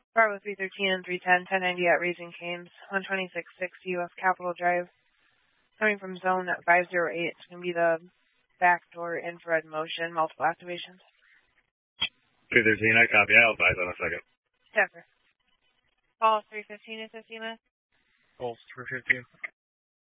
Bravo 313 and 310, 1090 at Raising Cane's, 12660 US Capitol Drive. Coming from zone 508, it's going to be the backdoor infrared motion, multiple activations. 313, I copy. I'll advise on a second. Yes, sir. Call 315 is 15 minutes. Pulse 315.